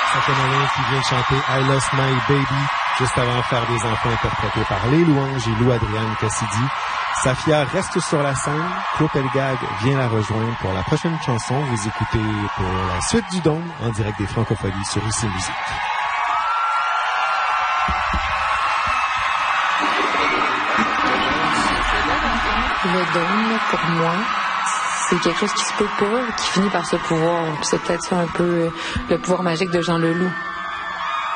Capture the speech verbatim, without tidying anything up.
Sakanawin qui vient de chanter I Lost My Baby juste avant Faire des enfants interprété par Les Louanges et Lou Adrienne Cassidy. Safia reste sur la scène. Claude Pelgag vient la rejoindre pour la prochaine chanson. Vous écoutez pour la suite du Dôme en direct des Francopholies sur I C Musique. Le Dôme, pour moi, c'est quelque chose qui se peut pas, qui finit par se pouvoir. C'est peut-être ça un peu le pouvoir magique de Jean Leloup.